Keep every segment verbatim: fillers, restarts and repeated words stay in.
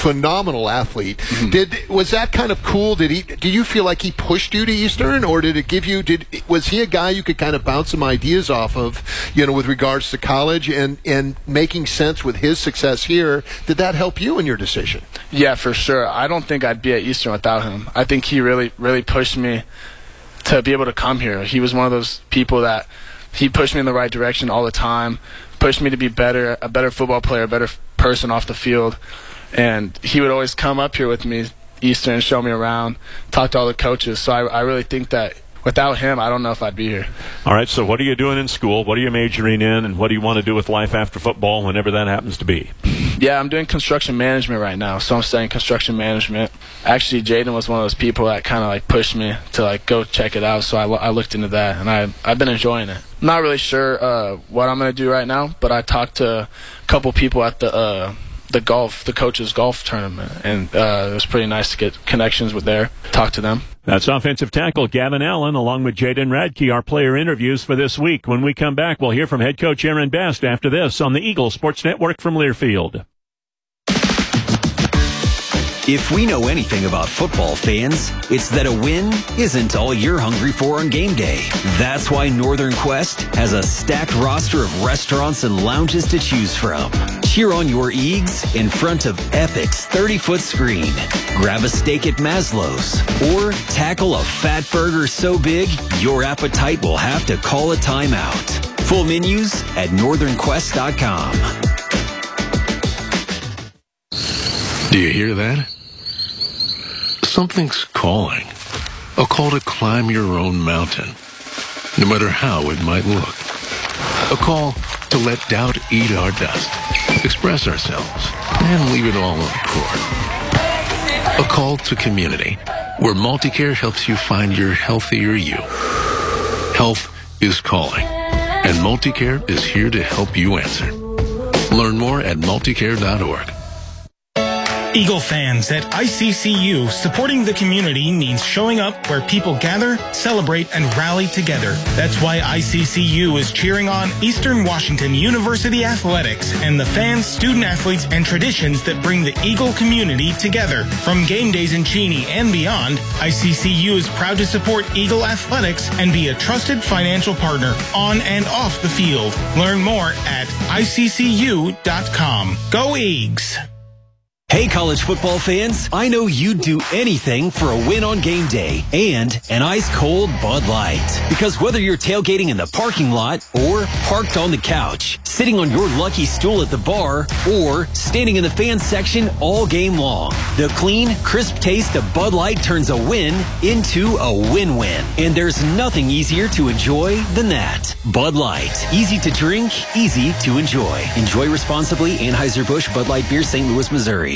phenomenal athlete. Mm-hmm. Did was that kind of cool? Did he? Do you feel like he pushed you to Eastern, or did it give you? Did was he a guy you could kind of bounce some ideas off of, you know, with regards to college and and making sense with his success here? Did that help you in your decision? Yeah, for sure. I don't think I'd be at Eastern without him. I think he really, really pushed me to be able to come here. He was one of those people that he pushed me in the right direction all the time, pushed me to be better, a better football player, a better person off the field. And he would always come up here with me, Eastern, show me around, talk to all the coaches. So I, I really think that without him, I don't know if I'd be here. All right, so what are you doing in school? What are you majoring in? And what do you want to do with life after football, whenever that happens to be? Yeah, I'm doing construction management right now, so I'm studying construction management. Actually, Jaden was one of those people that kind of like pushed me to like go check it out, so I, I looked into that, and I, I've been enjoying it. I'm not really sure uh, what I'm going to do right now, but I talked to a couple people at the uh, the golf, the coaches' golf tournament, and uh, it was pretty nice to get connections with there, talk to them. That's offensive tackle Gavin Allen along with Jaden Radke, our player interviews for this week. When we come back, we'll hear from head coach Aaron Best after this on the Eagle Sports Network from Learfield. If we know anything about football fans, it's that a win isn't all you're hungry for on game day. That's why Northern Quest has a stacked roster of restaurants and lounges to choose from. Cheer on your Eags in front of Epic's thirty-foot screen. Grab a steak at Maslow's. Or tackle a fat burger so big, your appetite will have to call a timeout. Full menus at northern quest dot com. Do you hear that? Something's calling. A call to climb your own mountain, no matter how it might look. A call to let doubt eat our dust, express ourselves, and leave it all on the court. A call to community, where Multicare helps you find your healthier you. Health is calling, and Multicare is here to help you answer. Learn more at multicare dot org. Eagle fans, at I C C U, supporting the community means showing up where people gather, celebrate, and rally together. That's why I C C U is cheering on Eastern Washington University athletics and the fans, student athletes, and traditions that bring the Eagle community together. From game days in Cheney and beyond, I C C U is proud to support Eagle athletics and be a trusted financial partner on and off the field. Learn more at I C C U dot com. Go Eags! Hey, college football fans, I know you'd do anything for a win on game day and an ice-cold Bud Light. Because whether you're tailgating in the parking lot or parked on the couch, sitting on your lucky stool at the bar, or standing in the fan section all game long, the clean, crisp taste of Bud Light turns a win into a win-win. And there's nothing easier to enjoy than that. Bud Light. Easy to drink, easy to enjoy. Enjoy responsibly. Anheuser-Busch Bud Light Beer, Saint Louis, Missouri.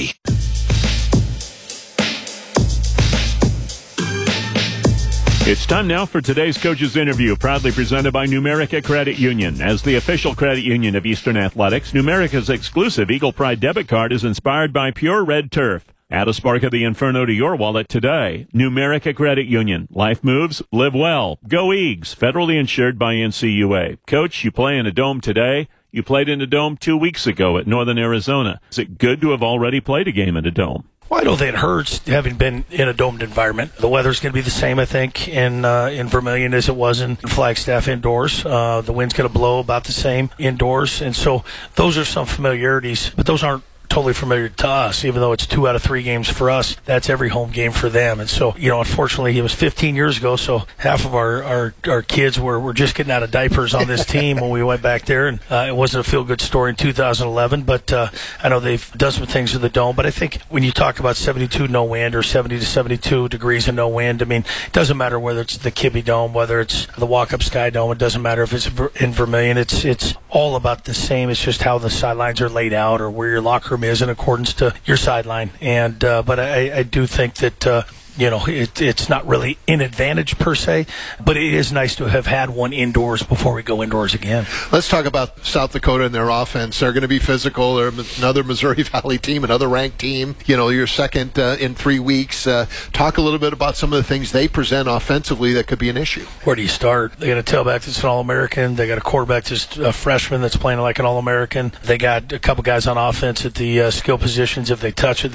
It's time now for today's coach's interview, proudly presented by Numerica Credit Union. As the official credit union of Eastern Athletics, Numerica's exclusive Eagle Pride debit card is inspired by pure red turf. Add a spark of the Inferno to your wallet today. Numerica Credit Union. Life moves, live well. Go Eags. Federally insured by N C U A. Coach, you play in a dome today. You played in a dome two weeks ago at Northern Arizona. Is it good to have already played a game in a dome? Well, I don't think it hurts having been in a domed environment. The weather's going to be the same, I think, in uh, in Vermilion as it was in Flagstaff indoors. Uh, the wind's going to blow about the same indoors, and so those are some familiarities, but those aren't totally familiar to us, even though it's two out of three games for us. That's every home game for them. And so, you know, unfortunately, it was fifteen years ago, so half of our, our, our kids were, were just getting out of diapers on this team when we went back there, and uh, it wasn't a feel-good story in two thousand eleven, but uh, I know they've done some things with the dome. But I think when you talk about seventy-two no wind or seventy to seventy-two degrees of no wind, I mean, it doesn't matter whether it's the Kibbe Dome, whether it's the Walkup Sky Dome, it doesn't matter if it's in Vermilion. It's, it's all about the same. It's just how the sidelines are laid out or where your locker room is in accordance to your sideline. And uh, but I, I do think that uh, you know it, it's not really an advantage per se, but it is nice to have had one indoors before we go indoors again. Let's talk about South Dakota and their offense. They're going to be physical. They're another Missouri Valley team, another ranked team. You know, you're second uh, in three weeks. Uh, talk a little bit about some of the things they present offensively that could be an issue. Where do you start? They got a tailback that's an All-American. They got a quarterback that's a freshman that's playing like an All-American. They got a couple guys on offense at the uh, skill positions. If they touch it,